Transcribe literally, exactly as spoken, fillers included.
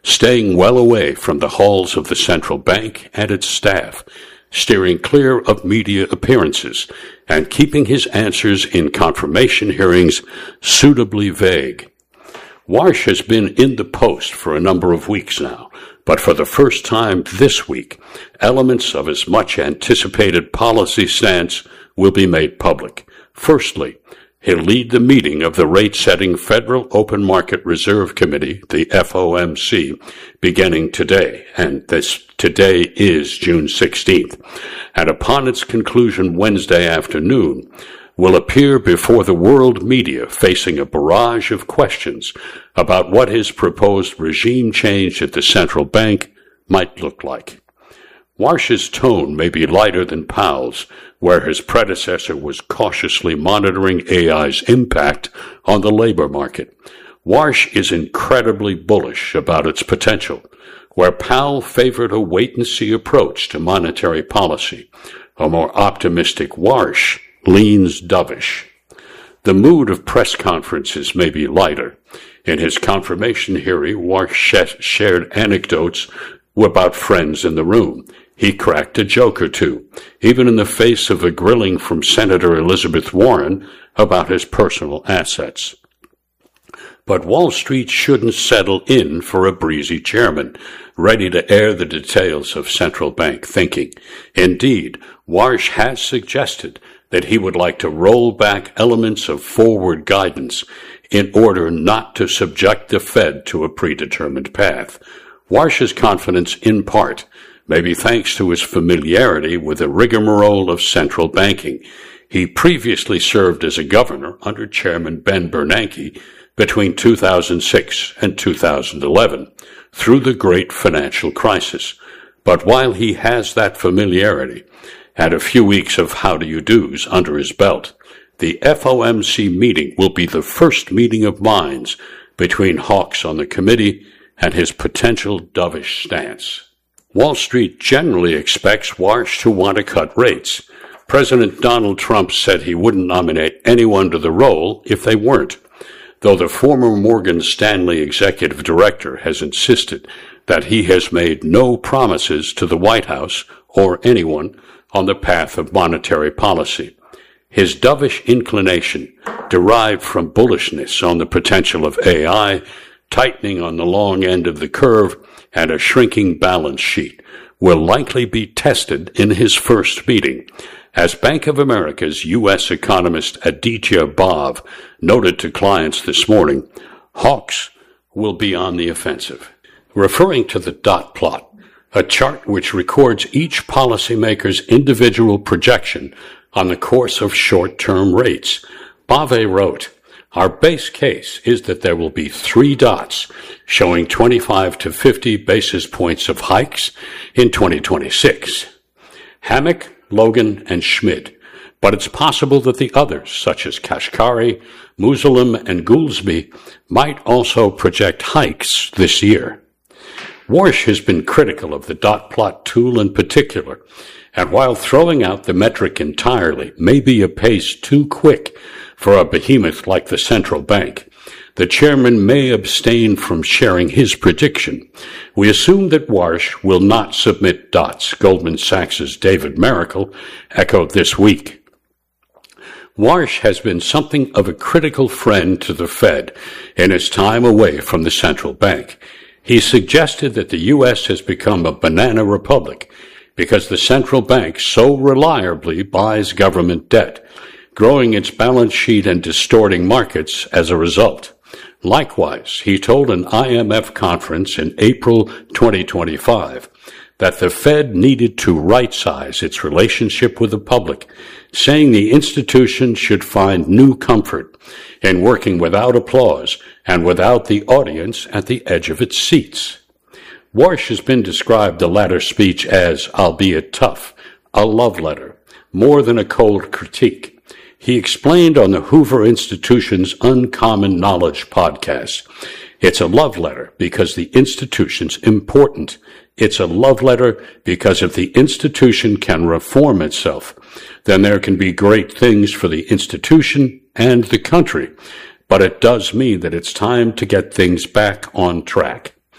staying well away from the halls of the central bank and its staff, steering clear of media appearances, and keeping his answers in confirmation hearings suitably vague. Warsh has been in the post for a number of weeks now, but for the first time this week, elements of his much-anticipated policy stance will be made public. Firstly, he'll lead the meeting of the rate-setting Federal Open Market Reserve Committee, the F O M C, beginning today, and this today is June sixteenth, and upon its conclusion Wednesday afternoon, will appear before the world media facing a barrage of questions about what his proposed regime change at the central bank might look like. Warsh's tone may be lighter than Powell's, where his predecessor was cautiously monitoring A I's impact on the labor market. Warsh is incredibly bullish about its potential, where Powell favored a wait-and-see approach to monetary policy. A more optimistic Warsh leans dovish. The mood of press conferences may be lighter. In his confirmation hearing, Warsh shared anecdotes about friends in the room. He cracked a joke or two, even in the face of a grilling from Senator Elizabeth Warren about his personal assets. But Wall Street shouldn't settle in for a breezy chairman, ready to air the details of central bank thinking. Indeed, Warsh has suggested that he would like to roll back elements of forward guidance in order not to subject the Fed to a predetermined path. Warsh's confidence, in part, maybe thanks to his familiarity with the rigmarole of central banking. He previously served as a governor under Chairman Ben Bernanke between two thousand six and two thousand eleven, through the great financial crisis. But while he has that familiarity and a few weeks of how-do-you-dos under his belt, the F O M C meeting will be the first meeting of minds between hawks on the committee and his potential dovish stance. Wall Street generally expects Warsh to want to cut rates. President Donald Trump said he wouldn't nominate anyone to the role if they weren't, though the former Morgan Stanley executive director has insisted that he has made no promises to the White House or anyone on the path of monetary policy. His dovish inclination, derived from bullishness on the potential of A I, tightening on the long end of the curve, and a shrinking balance sheet, will likely be tested in his first meeting. As Bank of America's U S economist Aditya Bhav noted to clients this morning, hawks will be on the offensive. Referring to the dot plot, a chart which records each policymaker's individual projection on the course of short-term rates, Bhav wrote, "Our base case is that there will be three dots showing twenty-five to fifty basis points of hikes in twenty twenty-six. Hammack, Logan, and Schmidt. But it's possible that the others, such as Kashkari, Muslim, and Goolsbee, might also project hikes this year." Warsh has been critical of the dot plot tool in particular, and while throwing out the metric entirely may be a pace too quick for a behemoth like the central bank, the chairman may abstain from sharing his prediction. We assume that Warsh will not submit dots, Goldman Sachs's David Maracle echoed this week. Warsh has been something of a critical friend to the Fed in his time away from the central bank. He suggested that the U S has become a banana republic because the central bank so reliably buys government debt, growing its balance sheet and distorting markets as a result. Likewise, he told an I M F conference in April twenty twenty-five that the Fed needed to right-size its relationship with the public, saying the institution should find new comfort in working without applause and without the audience at the edge of its seats. Warsh has been described the latter speech as, albeit tough, a love letter, more than a cold critique. He explained on the Hoover Institution's Uncommon Knowledge podcast, "It's a love letter because the institution's important. It's a love letter because if the institution can reform itself, then there can be great things for the institution and the country. But it does mean that it's time to get things back on track."